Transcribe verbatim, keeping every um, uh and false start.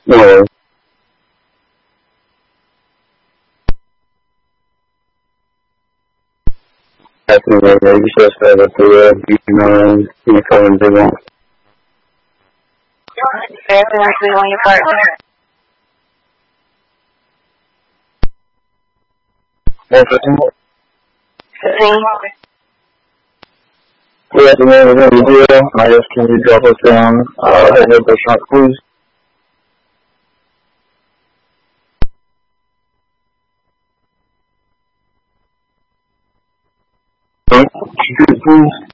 No worries. Definitely, yeah, you should have it to uh, you know, you come and do that. Very likely on your partner. What's it? Sim. Yeah, the name is in the deal. I just can you drop us down, uh, the head shot, please? Please.